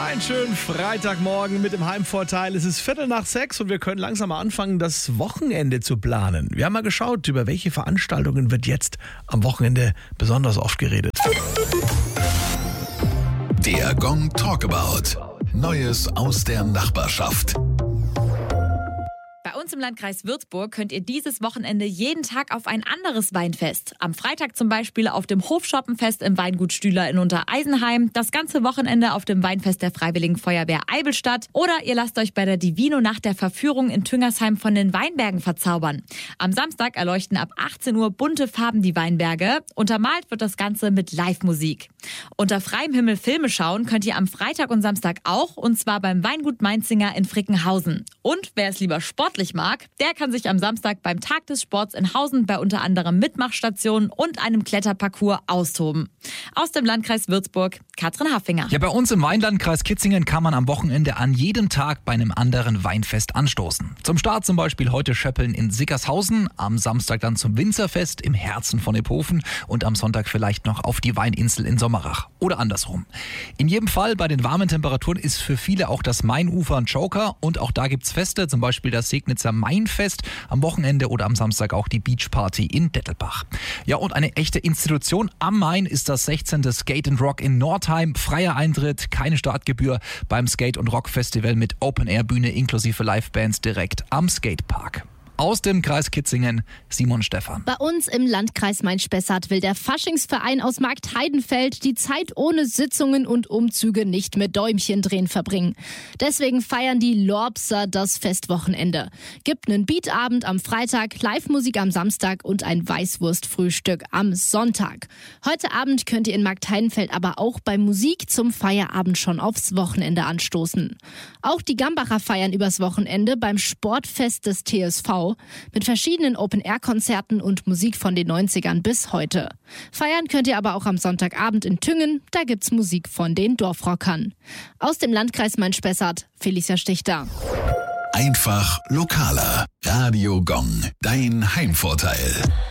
Einen schönen Freitagmorgen mit dem Heimvorteil. Es ist 5:45 und wir können langsam mal anfangen, das Wochenende zu planen. Wir haben mal geschaut, über welche Veranstaltungen wird jetzt am Wochenende besonders oft geredet. Der Gong Talkabout. Neues aus der Nachbarschaft. Bei uns im Landkreis Würzburg könnt ihr dieses Wochenende jeden Tag auf ein anderes Weinfest. Am Freitag zum Beispiel auf dem Hofschoppenfest im Weingut Stühler in Untereisenheim, das ganze Wochenende auf dem Weinfest der Freiwilligen Feuerwehr Eibelstadt oder ihr lasst euch bei der Divino Nacht der Verführung in Tüngersheim von den Weinbergen verzaubern. Am Samstag erleuchten ab 18 Uhr bunte Farben die Weinberge. Untermalt wird das Ganze mit Live-Musik. Unter freiem Himmel Filme schauen könnt ihr am Freitag und Samstag auch, und zwar beim Weingut Mainzinger in Frickenhausen. Und wer es lieber sportlich mag, der kann sich am Samstag beim Tag des Sports in Hausen bei unter anderem Mitmachstationen und einem Kletterparcours austoben. Aus dem Landkreis Würzburg, Katrin Haffinger. Ja, bei uns im Weinlandkreis Kitzingen kann man am Wochenende an jedem Tag bei einem anderen Weinfest anstoßen. Zum Start zum Beispiel heute Schöppeln in Sickershausen, am Samstag dann zum Winzerfest im Herzen von Ephofen und am Sonntag vielleicht noch auf die Weininsel in Sommerach oder andersrum. In jedem Fall bei den warmen Temperaturen ist für viele auch das Mainufer ein Joker, und auch da gibt's Feste, zum Beispiel das Segnitzer Mainfest am Wochenende oder am Samstag auch die Beachparty in Dettelbach. Ja, und eine echte Institution am Main ist das 16. Skate and Rock in Nordheim. Freier Eintritt, keine Startgebühr beim Skate- und Rock-Festival mit Open-Air-Bühne inklusive Livebands direkt am Skatepark. Aus dem Kreis Kitzingen, Simon Stephan. Bei uns im Landkreis Main-Spessart will der Faschingsverein aus Marktheidenfeld die Zeit ohne Sitzungen und Umzüge nicht mit Däumchendrehen verbringen. Deswegen feiern die Lorbser das Festwochenende. Gibt einen Beatabend am Freitag, Live-Musik am Samstag und ein Weißwurstfrühstück am Sonntag. Heute Abend könnt ihr in Marktheidenfeld aber auch bei Musik zum Feierabend schon aufs Wochenende anstoßen. Auch die Gambacher feiern übers Wochenende beim Sportfest des TSV mit verschiedenen Open-Air-Konzerten und Musik von den 90ern bis heute. Feiern könnt ihr aber auch am Sonntagabend in Tüngen, da gibt's Musik von den Dorfrockern. Aus dem Landkreis Main-Spessart, Felicia Stichter. Einfach lokaler. Radio Gong. Dein Heimvorteil.